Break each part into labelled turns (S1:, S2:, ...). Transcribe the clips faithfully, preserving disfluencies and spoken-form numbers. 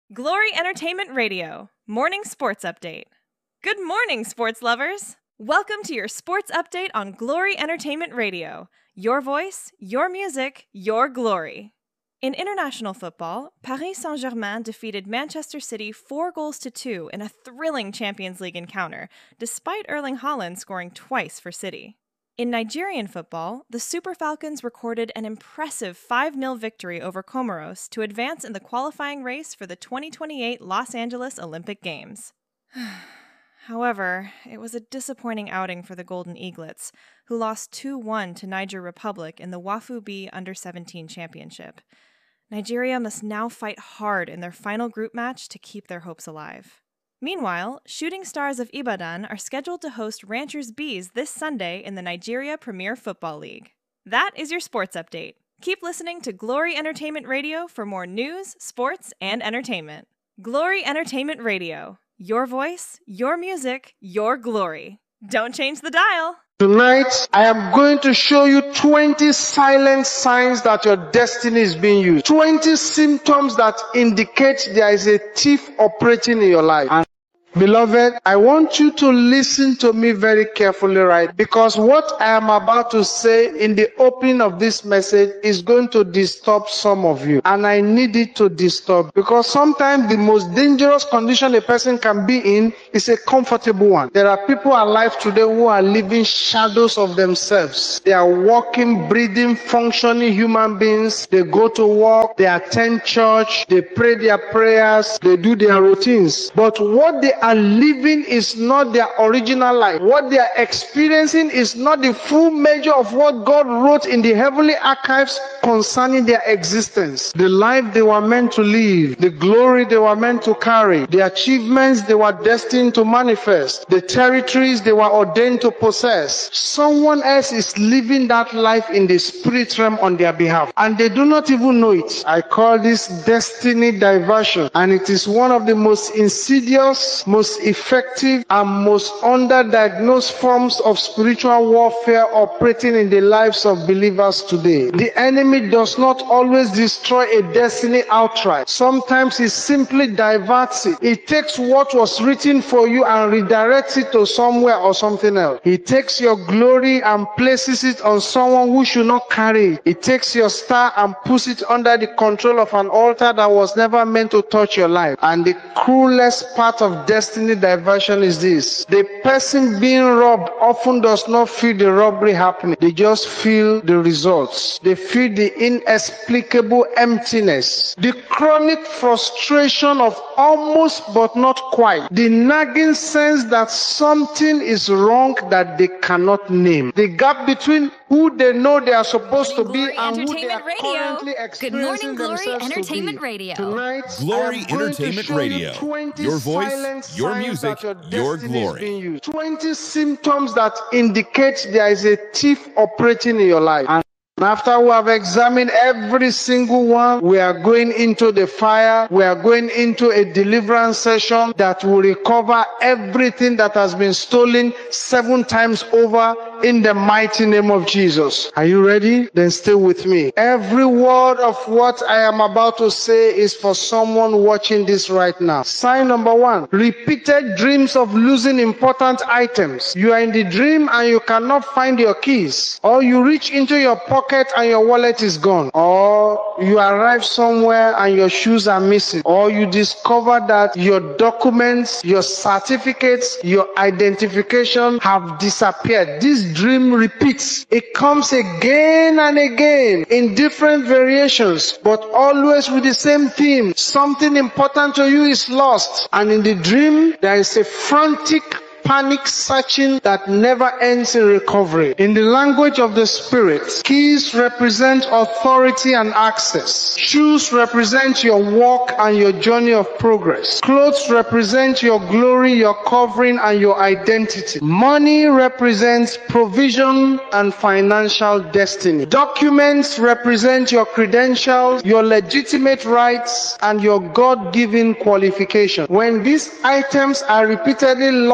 S1: Glory Entertainment Radio, Morning Sports Update. Good morning, sports lovers! Welcome to your sports update on Glory Entertainment Radio. Your voice, your music, your glory. In international football, Paris Saint-Germain defeated Manchester City four goals to two in a thrilling Champions League encounter, despite Erling Haaland scoring twice for City. In Nigerian football, the Super Falcons recorded an impressive five nil victory over Comoros to advance in the qualifying race for the twenty twenty-eight Los Angeles Olympic Games. However, it was a disappointing outing for the Golden Eaglets, who lost two one to Niger Republic in the Wafu B under seventeen Championship. Nigeria must now fight hard in their final group match to keep their hopes alive. Meanwhile, Shooting Stars of Ibadan are scheduled to host Ranchers Bees this Sunday in the Nigeria Premier Football League. That is your sports update. Keep listening to Glory Entertainment Radio for more news, sports, and entertainment. Glory Entertainment Radio. Your voice, your music, your glory. Don't change the dial.
S2: Tonight, I am going to show you twenty silent signs that your destiny is being used. twenty symptoms that indicate there is a thief operating in your life. And beloved, I want you to listen to me very carefully, right? Because what I am about to say in the opening of this message is going to disturb some of you. And I need it to disturb, because sometimes the most dangerous condition a person can be in is a comfortable one. There are people alive today who are living shadows of themselves. They are walking, breathing, functioning human beings. They go to work, they attend church, they pray their prayers, they do their routines. But what they are living is not their original life. What they are experiencing is not the full measure of what God wrote in the heavenly archives concerning their existence. The life they were meant to live, the glory they were meant to carry, the achievements they were destined to manifest, the territories they were ordained to possess. Someone else is living that life in the spirit realm on their behalf, and they do not even know it. I call this destiny diversion, and it is one of the most insidious, most effective, and most underdiagnosed forms of spiritual warfare operating in the lives of believers today. The enemy does not always destroy a destiny outright. Sometimes he simply diverts it. He takes what was written for you and redirects it to somewhere or something else. He takes your glory and places it on someone who should not carry it. He takes your star and puts it under the control of an altar that was never meant to touch your life. And the cruelest part of destiny diversion is this: the person being robbed often does not feel the robbery happening. They just feel the results. They feel the inexplicable emptiness, the chronic frustration of almost but not quite, the nagging sense that something is wrong that they cannot name, the gap between who they know they are supposed to be and who they are currently experiencing themselves to be. Tonight,
S3: Glory Entertainment Radio. Your voice, your music, your glory.
S2: twenty symptoms that indicate there is a thief operating in your life. And after we have examined every single one, we are going into the fire. We are going into a deliverance session that will recover everything that has been stolen seven times over in the mighty name of Jesus. Are you ready? Then stay with me. Every word of what I am about to say is for someone watching this right now. Sign number one: repeated dreams of losing important items. You are in the dream and you cannot find your keys, or you reach into your pocket and your wallet is gone, or you arrive somewhere and your shoes are missing, or you discover that your documents, your certificates, your identification have disappeared. This dream repeats. It comes again and again in different variations, but always with the same theme. Something important to you is lost, and in the dream there is a frantic panic searching that never ends in recovery. In the language of the Spirit, keys represent authority and access. Shoes represent your walk and your journey of progress. Clothes represent your glory, your covering, and your identity. Money represents provision and financial destiny. Documents represent your credentials, your legitimate rights, and your God-given qualification. When these items are repeatedly lost in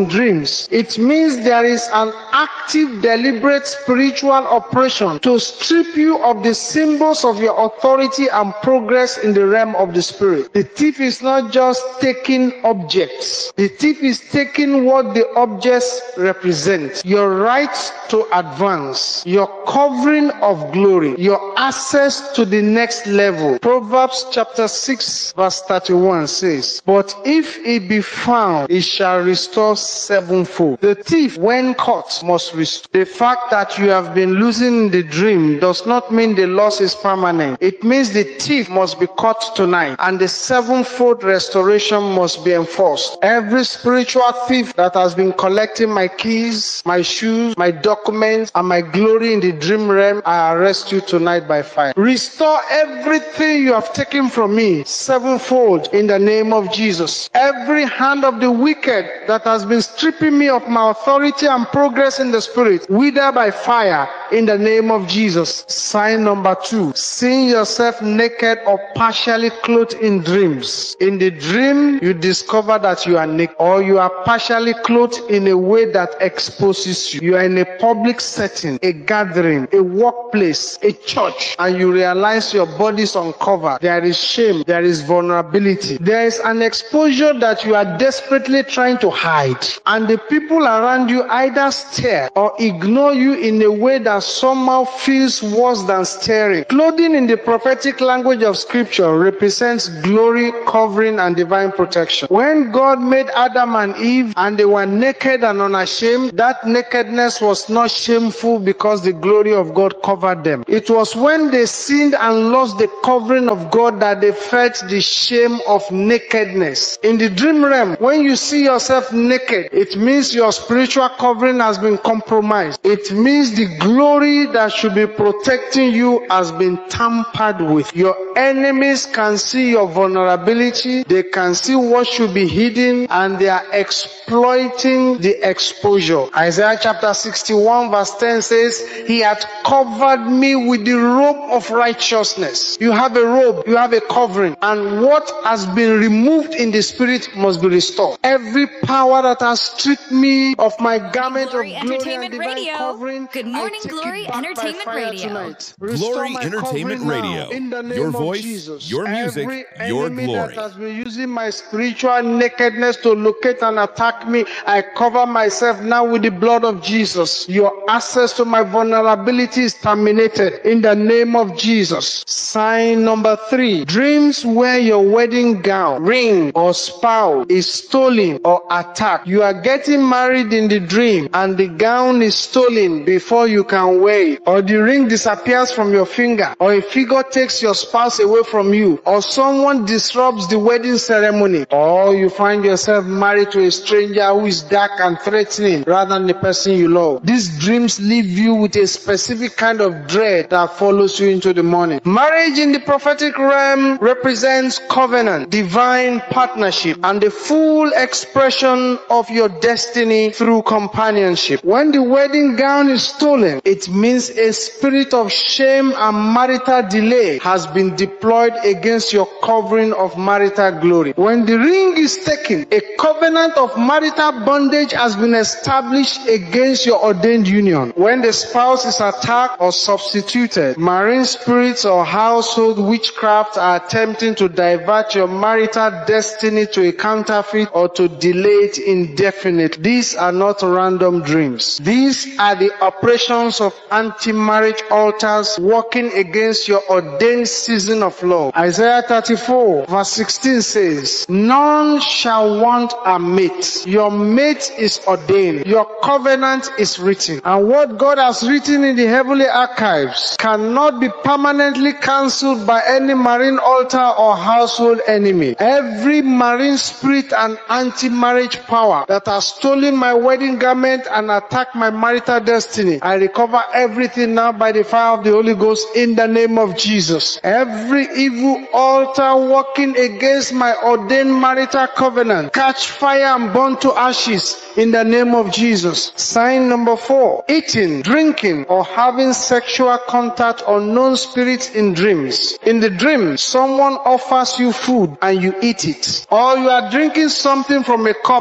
S2: in dreams, it means there is an active, deliberate spiritual operation to strip you of the symbols of your authority and progress in the realm of the spirit. The thief is not just taking objects. The thief is taking what the objects represent. Your right to advance, your covering of glory, your access to the next level. Proverbs chapter six verse thirty-one says, "But if it be found, it shall restore sevenfold." The thief, when caught, must restore. The fact that you have been losing the dream does not mean the loss is permanent. It means the thief must be caught tonight, and the sevenfold restoration must be enforced. Every spiritual thief that has been collecting my keys, my shoes, my documents, and my glory in the dream realm, I arrest you tonight by fire. Restore everything you have taken from me sevenfold in the name of Jesus. Every hand of the wicked that has been stripping me of my authority and progress in the spirit, wither by fire in the name of Jesus. Sign number two, seeing yourself naked or partially clothed in dreams. In the dream, you discover that you are naked, or you are partially clothed in a way that exposes you. You are in a public setting, a gathering, a workplace, a church, and you realize your body is uncovered. There is shame, there is vulnerability, there is an exposure that you are desperately trying to hide, and the people around you either stare or ignore you in a way that somehow feels worse than staring. Clothing in the prophetic language of scripture represents glory, covering, and divine protection. When God made Adam and Eve and they were naked and unashamed, that nakedness was not shameful because the glory of God covered them. It was when they sinned and lost the covering of God that they felt the shame of nakedness. In the dream realm, when you see yourself naked, it means your spiritual covering has been compromised. It means the glory that should be protecting you has been tampered with. Your enemies can see your vulnerability, they can see what should be hidden, and they are exploiting the exposure. Isaiah chapter sixty-one verse ten says, "He had covered me with the robe of righteousness." You have a robe, you have a covering, and what has been removed in the spirit must be restored. Every power that has stripped me of my garment
S4: Glory
S2: of glory
S4: Entertainment
S2: and divine
S4: Radio.
S2: covering,
S4: Good morning,
S2: I take
S4: Glory
S2: it back
S4: Entertainment
S2: by fire
S4: Radio.
S2: tonight.
S3: Glory
S2: my
S3: Entertainment
S2: covering
S3: Radio.
S2: now, in the name
S3: Your
S2: of
S3: voice,
S2: Jesus.
S3: your music,
S2: Every
S3: your
S2: enemy
S3: glory.
S2: that has been using my spiritual nakedness to locate and attack me, I cover myself now with the blood of Jesus. Your access to my vulnerability is terminated in the name of Jesus. Sign number three, dreams where your wedding gown, ring, or spouse is stolen or attacked. You are getting married in the dream and the gown is stolen before you can wear it, or the ring disappears from your finger, or a figure takes your spouse away from you, or someone disrupts the wedding ceremony, or you find yourself married to a stranger who is dark and threatening rather than the person you love. These dreams leave you with a specific kind of dread that follows you into the morning. Marriage in the prophetic realm represents covenant, divine partnership, and the full expression of your destiny through companionship. When the wedding gown is stolen, it means a spirit of shame and marital delay has been deployed against your covering of marital glory. When the ring is taken, a covenant of marital bondage has been established against your ordained union. When the spouse is attacked or substituted, marine spirits or household witchcraft are attempting to divert your marital destiny to a counterfeit or to delay it indefinitely. These are not random dreams. These are the operations of anti-marriage altars working against your ordained season of love. Isaiah thirty-four verse sixteen says, "None shall want a mate." Your mate is ordained. Your covenant is written. And what God has written in the heavenly archives cannot be permanently cancelled by any marine altar or household enemy. Every marine spirit and anti-marriage power that has stolen my wedding garment and attacked my marital destiny, I recover everything now by the fire of the Holy Ghost in the name of Jesus. Every evil altar working against my ordained marital covenant, catch fire and burn to ashes in the name of Jesus. Sign number four, eating, drinking, or having sexual contact unknown spirits in dreams. In the dream, someone offers you food and you eat it, or you are drinking something from a cup given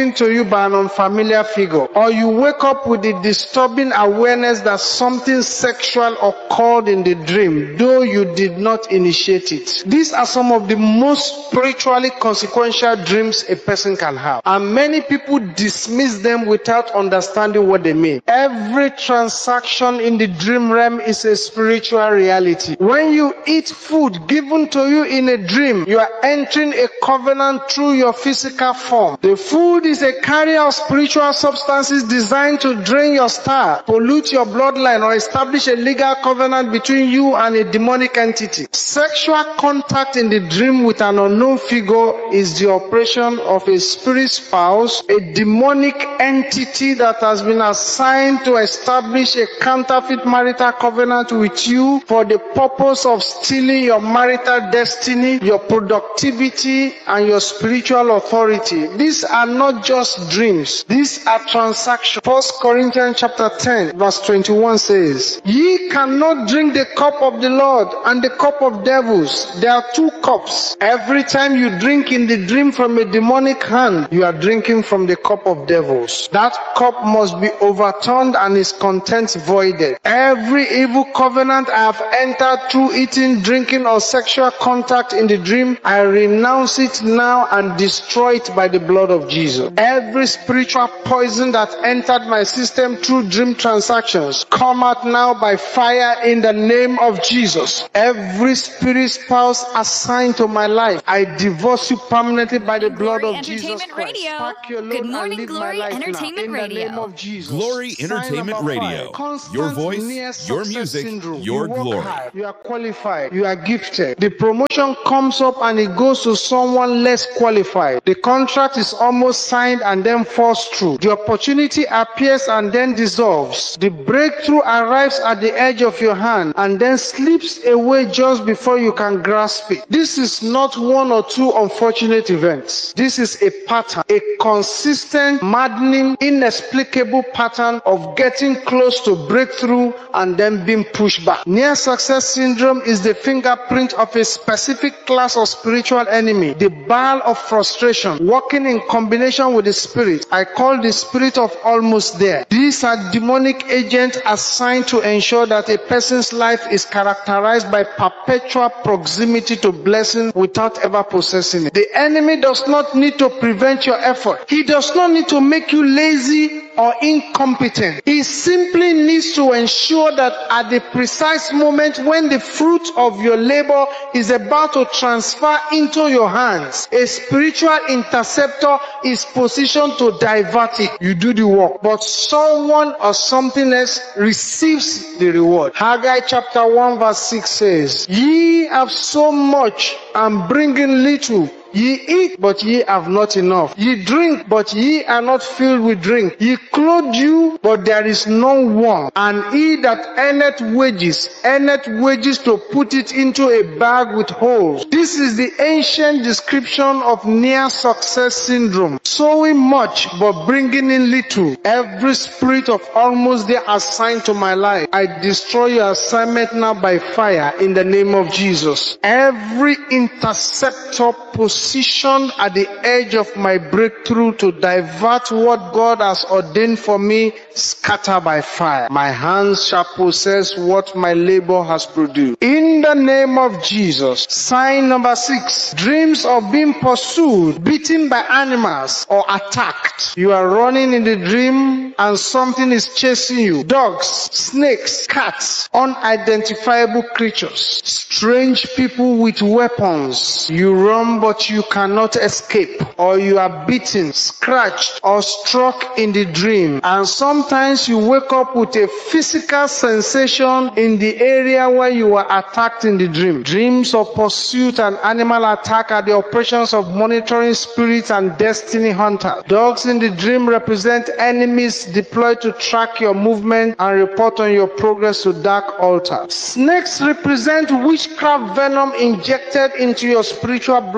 S2: given to you by an unfamiliar figure, or you wake up with the disturbing awareness that something sexual occurred in the dream, though you did not initiate it. These are some of the most spiritually consequential dreams a person can have, and many people dismiss them without understanding what they mean. Every transaction in the dream realm is a spiritual reality. When you eat food given to you in a dream, you are entering a covenant through your physical form. The food is a carrier of spiritual substances designed to drain your star, pollute your bloodline, or establish a legal covenant between you and a demonic entity. Sexual contact in the dream with an unknown figure is the operation of a spirit spouse, a demonic entity that has been assigned to establish a counterfeit marital covenant with you for the purpose of stealing your marital destiny, your productivity, and your spiritual authority. These are not just dreams. These are transactions. First Corinthians chapter ten verse twenty-one says, "Ye cannot drink the cup of the Lord and the cup of devils. There are two cups. Every time you drink in the dream from a demonic hand, you are drinking from the cup of devils. That cup must be overturned and its contents voided. Every evil covenant I have entered through eating, drinking, or sexual contact in the dream, I renounce it now and destroy it by the blood of Jesus. Every spiritual poison that entered my system through dream transactions, come out now by fire in the name of Jesus. Every spirit spouse assigned to my life, I divorce you permanently by the blood
S4: Glory
S2: of Jesus
S4: Entertainment
S2: Christ.
S4: Radio.
S2: Pack your load
S4: Good
S2: and
S4: morning,
S2: live
S4: Glory
S2: my life
S4: Entertainment
S2: now, in the
S4: Radio.
S2: name of Jesus.
S3: Glory
S2: Sign
S3: Entertainment
S2: number
S3: Radio.
S2: five. Constant
S3: Your voice,
S2: near
S3: your
S2: success
S3: music,
S2: syndrome.
S3: your
S2: You work
S3: glory.
S2: hard, you are qualified, you are gifted. The promotion comes up and it goes to someone less qualified. The contract is almost signed and then falls through. The opportunity appears and then dissolves. The breakthrough arrives at the edge of your hand and then slips away just before you can grasp it. This is not one or two unfortunate events. This is a pattern, a consistent, maddening, inexplicable pattern of getting close to breakthrough and then being pushed back. Near success syndrome is the fingerprint of a specific class of spiritual enemy, the Baal of frustration, working in combination with the spirit. I call the spirit of almost there. These are demonic agents assigned to ensure that a person's life is characterized by perpetual proximity to blessing without ever possessing it. The enemy does not need to prevent your effort. He does not need to make you lazy or incompetent. He simply needs to ensure that at the precise moment when the fruit of your labor is about to transfer into your hands, a spiritual interceptor is positioned to divert it. You do the work, but someone or something else receives the reward. Haggai chapter one verse six says, "Ye have so much and bringing little. Ye eat, but ye have not enough. Ye drink, but ye are not filled with drink. Ye clothe you, but there is no warmth. And he that earneth wages, earneth wages to put it into a bag with holes." This is the ancient description of near success syndrome. Sowing much, but bringing in little. Every spirit of almost there assigned to my life, I destroy your assignment now by fire in the name of Jesus. Every interceptor positioned at the edge of my breakthrough to divert what God has ordained for me, scatter by fire. My hands shall possess what my labor has produced. In the name of Jesus. Sign number six. Dreams of being pursued, beaten by animals, or attacked. You are running in the dream and something is chasing you. Dogs, snakes, cats, unidentifiable creatures, strange people with weapons. You run but you cannot escape, or you are beaten, scratched, or struck in the dream. And sometimes you wake up with a physical sensation in the area where you were attacked in the dream. Dreams of pursuit and animal attack are the operations of monitoring spirits and destiny hunters. Dogs in the dream represent enemies deployed to track your movement and report on your progress to dark altars. Snakes represent witchcraft venom injected into your spiritual bloodstream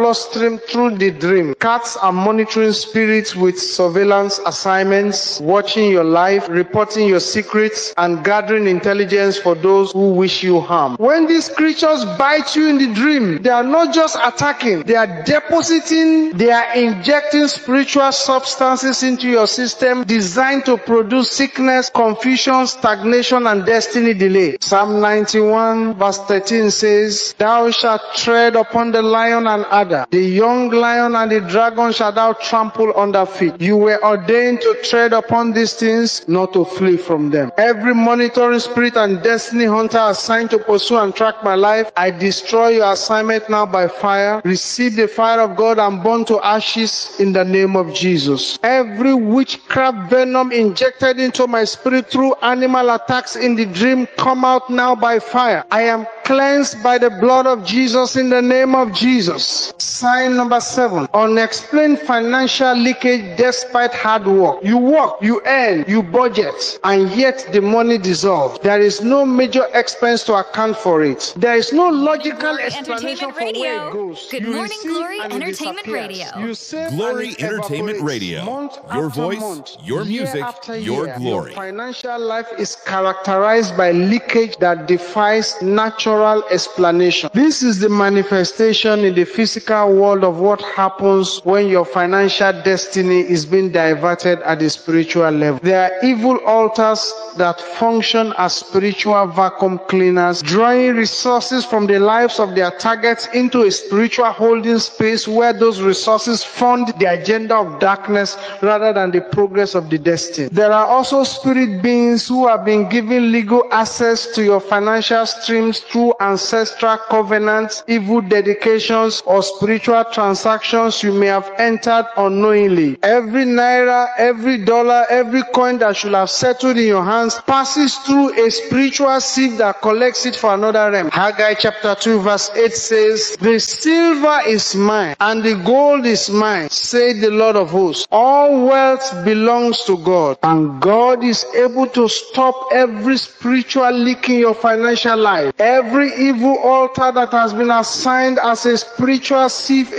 S2: stream through the dream. Cats are monitoring spirits with surveillance assignments, watching your life, reporting your secrets, and gathering intelligence for those who wish you harm. When these creatures bite you in the dream, they are not just attacking, they are depositing, they are injecting spiritual substances into your system designed to produce sickness, confusion, stagnation, and destiny delay. Psalm ninety-one verse thirteen says, "Thou shalt tread upon the lion and adder, the young lion and the dragon shalt thou trample under feet." You were ordained to tread upon these things, not to flee from them. Every monitoring spirit and destiny hunter assigned to pursue and track my life, I destroy your assignment now by fire. Receive the fire of God and burn to ashes in the name of Jesus. Every witchcraft venom injected into my spirit through animal attacks in the dream, come out now by fire. I am cleansed by the blood of Jesus in the name of Jesus. Sign number seven, unexplained financial leakage despite hard work. You work, you earn, you budget, and yet the money dissolves. There is no major expense to account for it. There is no logical explanation for where it goes.
S4: Good
S2: You
S4: morning,
S2: receive
S4: Glory
S2: and it
S4: Entertainment
S2: disappears.
S4: Radio.
S2: You save
S3: Glory
S2: and it
S3: Entertainment
S2: evaporates.
S3: Radio.
S2: Month
S3: Your
S2: after
S3: voice,
S2: month,
S3: your
S2: year
S3: music,
S2: after
S3: your
S2: year,
S3: glory.
S2: Your financial life is characterized by leakage that defies natural explanation. This is the manifestation in the physical world of what happens when your financial destiny is being diverted at the spiritual level. There are evil altars that function as spiritual vacuum cleaners, drawing resources from the lives of their targets into a spiritual holding space where those resources fund the agenda of darkness rather than the progress of the destiny. There are also spirit beings who have been given legal access to your financial streams through ancestral covenants, evil dedications, or spiritual transactions you may have entered unknowingly. Every naira, every dollar, every coin that should have settled in your hands passes through a spiritual sieve that collects it for another realm. Haggai chapter two verse eight says, "The silver is mine and the gold is mine, said the Lord of hosts. All wealth belongs to God, and God is able to stop every spiritual leak in your financial life. Every evil altar that has been assigned as a spiritual sieve